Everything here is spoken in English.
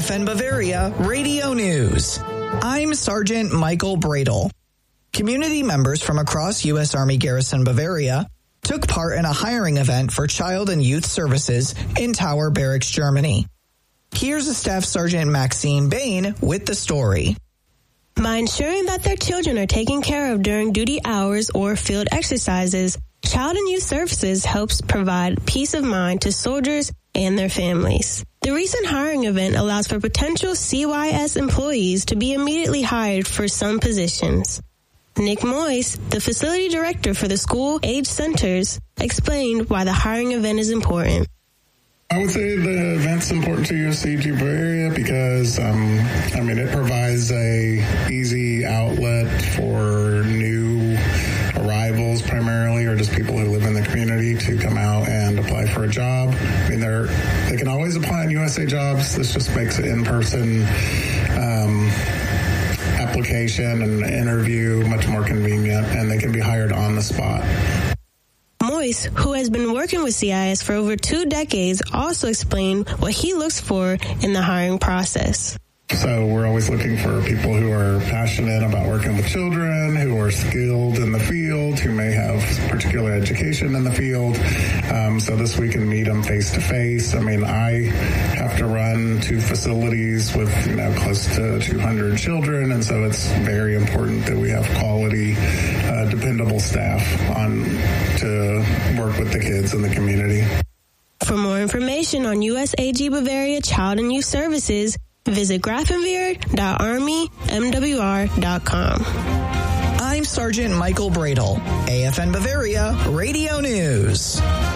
AFN Bavaria Radio News. I'm Sergeant Michael Bradle. Community members from across U.S. Army Garrison Bavaria took part in a hiring event for Child and Youth Services in Tower Barracks, Germany. Here's a Staff Sergeant Maxine Bain with the story. By ensuring that their children are taken care of during duty hours or field exercises, Child and Youth Services helps provide peace of mind to soldiers and their families. The recent hiring event allows for potential CYS employees to be immediately hired for some positions. Nick Moyes, the facility director for the school age centers, explained why the hiring event is important. I would say the event's important to USAG Bavaria because, it provides a easy outlet for new arrivals primarily, or just people who live in the community to come out and apply for a job. They can always apply on USA Jobs. This just makes it in-person application and interview much more convenient, and they can be hired on the spot. Moyes, who has been working with CIS for over 2 decades, also explained what he looks for in the hiring process. So we're always looking for people who are passionate about working with children, who are skilled in the field, who may have particular education in the field. So this we can meet them face to face. I have to run 2 facilities with close to 200 children, and so it's very important that we have quality, dependable staff on to work with the kids in the community. For more information on USAG Bavaria Child and Youth Services, visit grafenweerd.armymwr.com. I'm Sergeant Michael Bradle, AFN Bavaria Radio News.